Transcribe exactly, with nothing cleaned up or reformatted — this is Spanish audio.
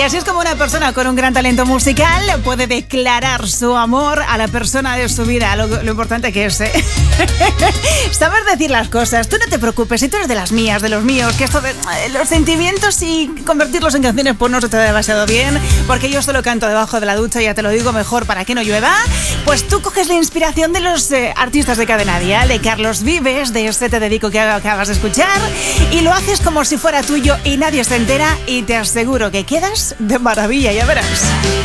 así es como una persona con un gran talento musical puede declarar su amor a la persona de su vida. Lo, lo importante que es, ¿eh? Saber decir las cosas. Tú no te preocupes, si tú eres de las mías, de los míos, que esto de eh, los sentimientos y convertirlos en canciones pues no se te da demasiado bien, porque yo solo canto debajo de la ducha, ya te lo digo, mejor para que no llueva. Pues tú coges la inspiración de los eh, artistas de Cadena Dial, de Carlos Vives, de este Te Dedico que acabas de escuchar, y lo haces como si fuera tuyo y nadie se entera, y te aseguro que quedas de maravilla, ya verás.